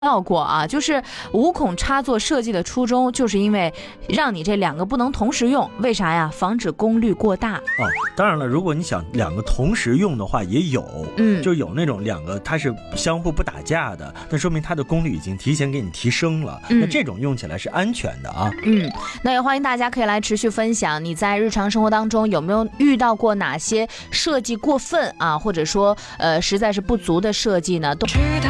到过啊，就是无孔插座设计的初衷，就是因为让你这两个不能同时用，为啥呀？防止功率过大。 哦，当然了，如果你想两个同时用的话，也有，就有那种两个它是相互不打架的，那说明它的功率已经提前给你提升了，那这种用起来是安全的啊。 那也欢迎大家可以来持续分享，你在日常生活当中有没有遇到过哪些设计过分啊，或者说实在是不足的设计呢？都